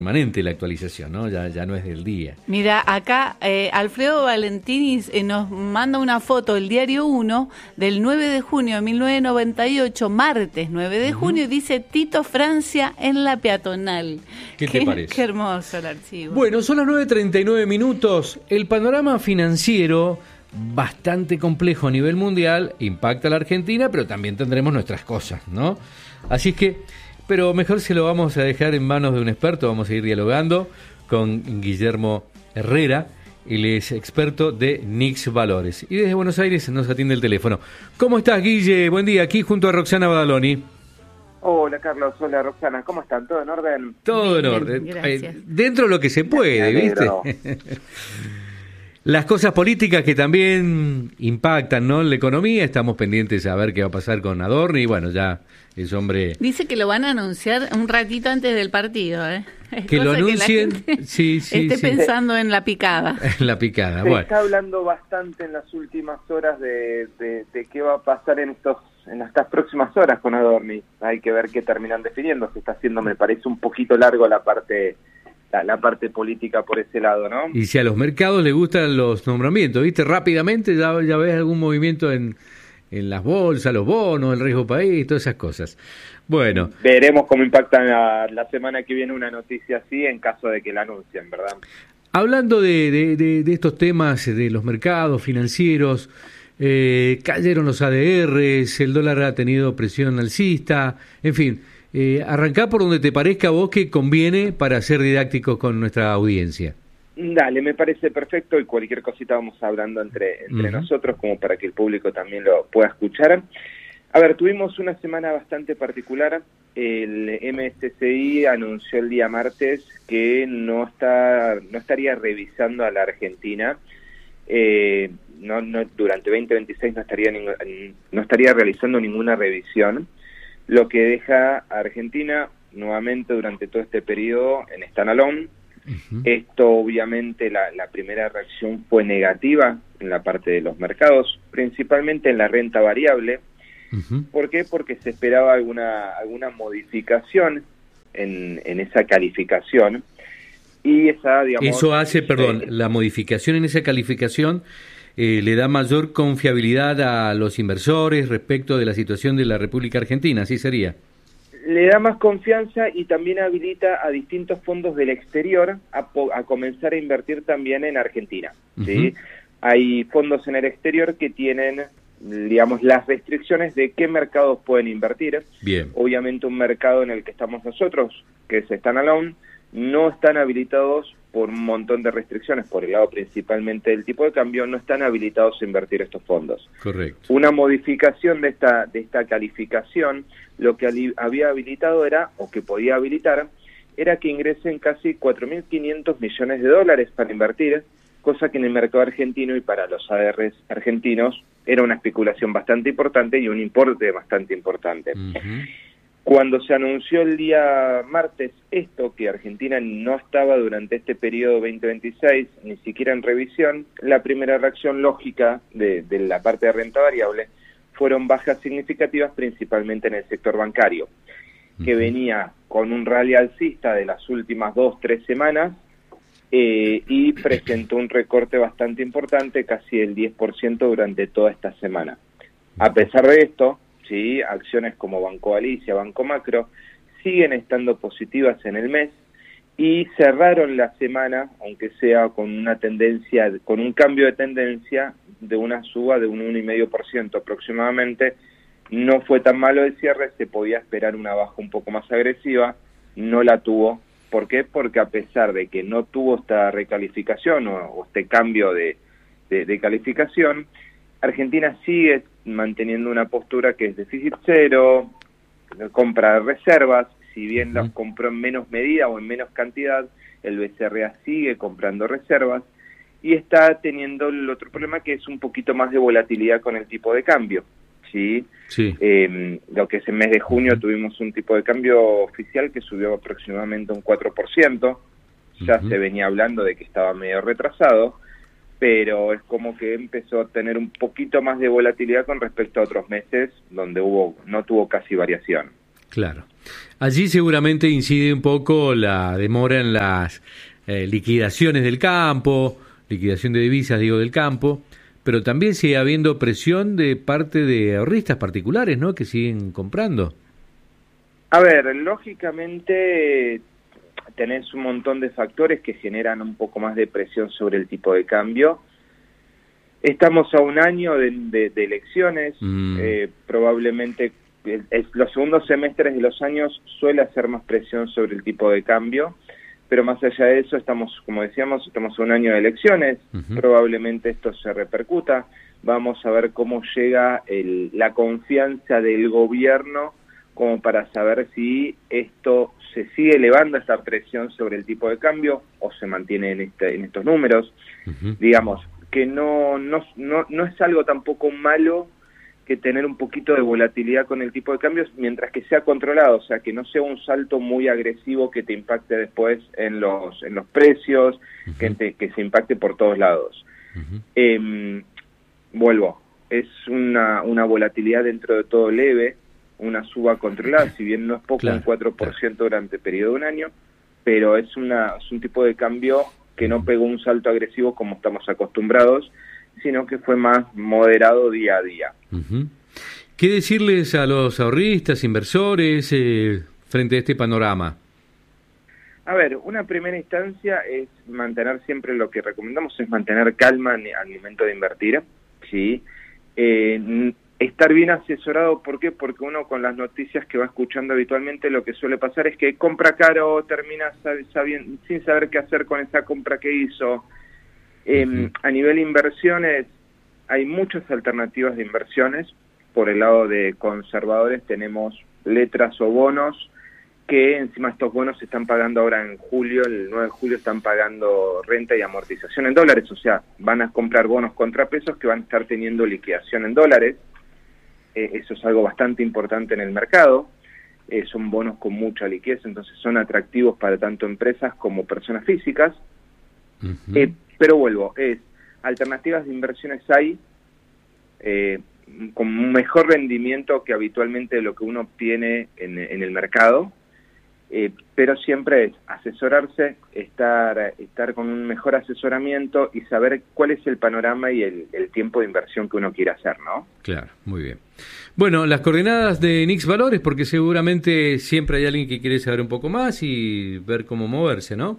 permanente la actualización, ¿no? Ya no es del día. Mira, acá Alfredo Valentini nos manda una foto del Diario 1 del 9 de junio de 1998, martes 9 de junio, y dice Tito Francia en la peatonal. ¿Qué te parece? Qué hermoso el archivo. Bueno, son las 9:39 minutos. El panorama financiero, bastante complejo a nivel mundial, impacta a la Argentina, pero también tendremos nuestras cosas, ¿no? Así que, pero mejor se lo vamos a dejar en manos de un experto. Vamos a ir dialogando con Guillermo Herrera. Él es experto de Nix Valores. Y desde Buenos Aires nos atiende el teléfono. ¿Cómo estás, Guille? Buen día, aquí junto a Roxana Badaloni. Hola, Carlos. Hola, Roxana. ¿Cómo están? ¿Todo en orden? Todo Bien, en orden. gracias. Dentro de lo que se puede, ¿viste? Las cosas políticas que también impactan, ¿no?, en la economía. Estamos pendientes a ver qué va a pasar con Adorni. Y bueno, ya es hombre... Dice que lo van a anunciar un ratito antes del partido, ¿eh? Que lo anuncien, que la gente sí. esté pensando en la picada. En la picada, Se bueno. está hablando bastante en las últimas horas de qué va a pasar en estas próximas horas con Adorni. Hay que ver qué terminan definiendo. Se está haciendo, me parece, un poquito largo la parte política por ese lado, ¿no? Y si a los mercados les gustan los nombramientos, ¿viste? Rápidamente ya ves algún movimiento en las bolsas, los bonos, el riesgo país, todas esas cosas. Bueno. Veremos cómo impacta la semana que viene una noticia así en caso de que la anuncien, ¿verdad? Hablando de estos temas de los mercados financieros, cayeron los ADRs, el dólar ha tenido presión alcista, en fin, arrancá por donde te parezca a vos que conviene para ser didácticos con nuestra audiencia. Dale, me parece perfecto, y cualquier cosita vamos hablando entre nosotros como para que el público también lo pueda escuchar. A ver, tuvimos una semana bastante particular. El MSCI anunció el día martes que no estaría revisando a la Argentina. Durante 2026 no estaría realizando ninguna revisión, lo que deja a Argentina nuevamente durante todo este periodo en standalone. Esto obviamente la primera reacción fue negativa en la parte de los mercados, principalmente en la renta variable. ¿Por qué? Porque se esperaba alguna modificación en esa calificación, y esa, digamos... Eso hace, la modificación en esa calificación le da mayor confiabilidad a los inversores respecto de la situación de la República Argentina, ¿así sería? Le da más confianza y también habilita a distintos fondos del exterior a comenzar a invertir también en Argentina, ¿sí? Hay fondos en el exterior que tienen, digamos, las restricciones de qué mercados pueden invertir. Bien. Obviamente un mercado en el que estamos nosotros, que es standalone, no están habilitados por un montón de restricciones, por el lado principalmente del tipo de cambio, no están habilitados a invertir estos fondos. Correcto. Una modificación de esta calificación, lo que había habilitado era, o que podía habilitar, era que ingresen casi 4.500 millones de dólares para invertir, cosa que en el mercado argentino y para los ADRs argentinos era una especulación bastante importante y un importe bastante importante. Cuando se anunció el día martes esto, que Argentina no estaba durante este periodo 2026 ni siquiera en revisión, la primera reacción lógica de la parte de renta variable fueron bajas significativas, principalmente en el sector bancario, que venía con un rally alcista de las últimas 2-3 semanas y presentó un recorte bastante importante, casi el 10% durante toda esta semana. A pesar de esto, sí, acciones como Banco Galicia, Banco Macro, siguen estando positivas en el mes y cerraron la semana, aunque sea con una tendencia, con un cambio de tendencia de una suba de un 1,5% aproximadamente. No fue tan malo el cierre, se podía esperar una baja un poco más agresiva, no la tuvo. ¿Por qué? Porque a pesar de que no tuvo esta recalificación o este cambio de calificación, Argentina sigue manteniendo una postura que es déficit cero, compra de reservas, si bien las compró en menos medida o en menos cantidad, el BCRA sigue comprando reservas y está teniendo el otro problema, que es un poquito más de volatilidad con el tipo de cambio, ¿sí? Sí. Lo que es el mes de junio tuvimos un tipo de cambio oficial que subió aproximadamente un 4%, ya se venía hablando de que estaba medio retrasado, pero es como que empezó a tener un poquito más de volatilidad con respecto a otros meses donde no tuvo casi variación. Claro. Allí seguramente incide un poco la demora en las liquidaciones del campo, liquidación de divisas, digo, del campo, pero también sigue habiendo presión de parte de ahorristas particulares, ¿no?, que siguen comprando. A ver, lógicamente tenés un montón de factores que generan un poco más de presión sobre el tipo de cambio. Estamos a un año de elecciones, probablemente los segundos semestres de los años suele hacer más presión sobre el tipo de cambio, pero más allá de eso estamos, como decíamos, estamos a un año de elecciones, probablemente esto se repercuta, vamos a ver cómo llega la confianza del gobierno como para saber si esto se sigue elevando, esta presión sobre el tipo de cambio, o se mantiene en estos números. Digamos que no es algo tampoco malo que tener un poquito de volatilidad con el tipo de cambio, mientras que sea controlado, o sea, que no sea un salto muy agresivo que te impacte después en los precios, que se impacte por todos lados. Vuelvo, es una volatilidad dentro de todo leve, una suba controlada, si bien no es poco, un 4% durante el periodo de un año, pero es un tipo de cambio que no pegó un salto agresivo como estamos acostumbrados, sino que fue más moderado día a día. ¿Qué decirles a los ahorristas, inversores, frente a este panorama? A ver, una primera instancia es mantener siempre, lo que recomendamos es mantener calma al momento de invertir, ¿sí? Estar bien asesorado, ¿por qué? Porque uno con las noticias que va escuchando habitualmente lo que suele pasar es que compra caro, termina sin saber qué hacer con esa compra que hizo. A nivel inversiones, hay muchas alternativas de inversiones. Por el lado de conservadores tenemos letras o bonos, que encima estos bonos se están pagando ahora en julio, el 9 de julio están pagando renta y amortización en dólares, o sea, van a comprar bonos contra pesos que van a estar teniendo liquidación en dólares. Eso es algo bastante importante en el mercado. Son bonos con mucha liquidez, entonces son atractivos para tanto empresas como personas físicas. Pero vuelvo, alternativas de inversiones hay con un mejor rendimiento que habitualmente lo que uno obtiene en el mercado, pero siempre es asesorarse, estar con un mejor asesoramiento y saber cuál es el panorama y el tiempo de inversión que uno quiere hacer, ¿no? Claro, muy bien. Bueno, las coordenadas de Nix Valores, porque seguramente siempre hay alguien que quiere saber un poco más y ver cómo moverse, ¿no?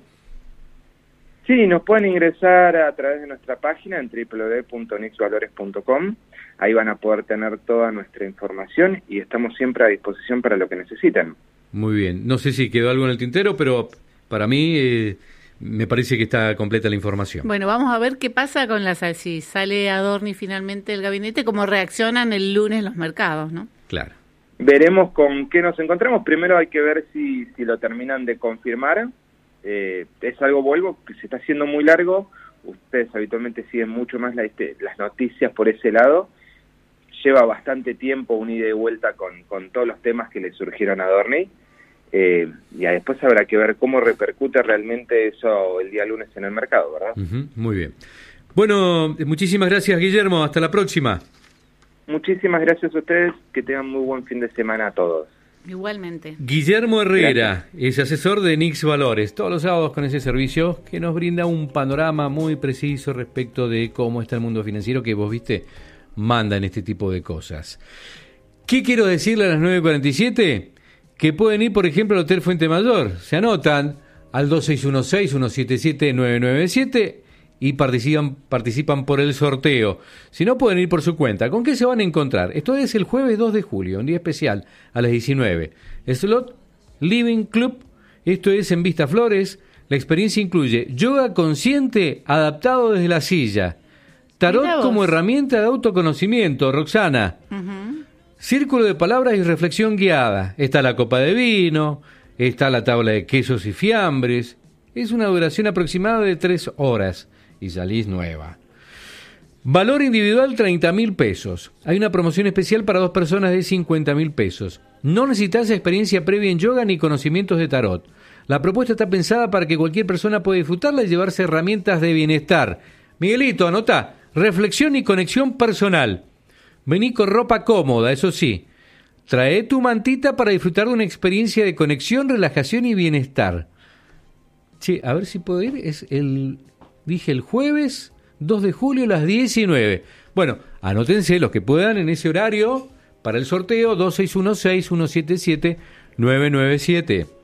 Sí, nos pueden ingresar a través de nuestra página en www.nixvalores.com. Ahí van a poder tener toda nuestra información y estamos siempre a disposición para lo que necesiten. Muy bien. No sé si quedó algo en el tintero, pero para mí me parece que está completa la información. Bueno, vamos a ver qué pasa con si sale Adorni finalmente del gabinete, cómo reaccionan el lunes los mercados, ¿no? Claro. Veremos con qué nos encontramos. Primero hay que ver si lo terminan de confirmar. Es algo, vuelvo, que se está haciendo muy largo. Ustedes habitualmente siguen mucho más las noticias por ese lado. Lleva bastante tiempo un ida y vuelta con todos los temas que le surgieron a Adorni. Y después habrá que ver cómo repercute realmente eso el día lunes en el mercado, ¿verdad? Muy bien. Bueno, muchísimas gracias, Guillermo. Hasta la próxima. Muchísimas gracias a ustedes. Que tengan muy buen fin de semana a todos. Igualmente. Guillermo Herrera es asesor de Nix Valores, todos los sábados con ese servicio que nos brinda un panorama muy preciso respecto de cómo está el mundo financiero, que vos viste, manda en este tipo de cosas. ¿Qué quiero decirle a las 9:47? Que pueden ir, por ejemplo, al Hotel Fuente Mayor. Se anotan al 2616-177-997 y participan por el sorteo. Si no, pueden ir por su cuenta. ¿Con qué se van a encontrar? Esto es el jueves 2 de julio, un día especial, a las 19. Slot Living Club, esto es en Vista Flores. La experiencia incluye yoga consciente adaptado desde la silla, tarot como herramienta de autoconocimiento, Roxana, círculo de palabras y reflexión guiada. Está la copa de vino, está la tabla de quesos y fiambres. Es una duración aproximada de 3 horas. Y salís nueva. Valor individual 30.000 pesos. Hay una promoción especial para 2 personas de 50.000 pesos. No necesitas experiencia previa en yoga ni conocimientos de tarot. La propuesta está pensada para que cualquier persona pueda disfrutarla y llevarse herramientas de bienestar. Miguelito, anota, reflexión y conexión personal. Vení con ropa cómoda, eso sí. Trae tu mantita para disfrutar de una experiencia de conexión, relajación y bienestar. Che, a ver si puedo ir. Dije el jueves 2 de julio a las 19. Bueno, anótense los que puedan en ese horario para el sorteo 2616-177-997.